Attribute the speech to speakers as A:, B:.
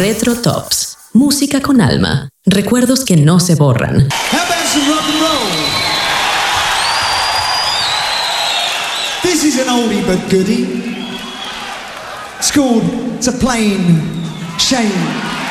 A: Retro Tops. Música con alma. Recuerdos que no se borran.
B: How about some rock and roll? This is an oldie but goodie. It's called It's a Plain Shame.